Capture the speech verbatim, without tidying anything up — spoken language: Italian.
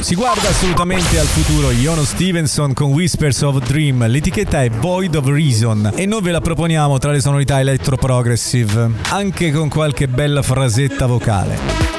Si guarda assolutamente al futuro. Iono Stevenson con Whispers of Dream, l'etichetta è Void of Reason e noi ve la proponiamo tra le sonorità electro progressive, anche con qualche bella frasetta vocale.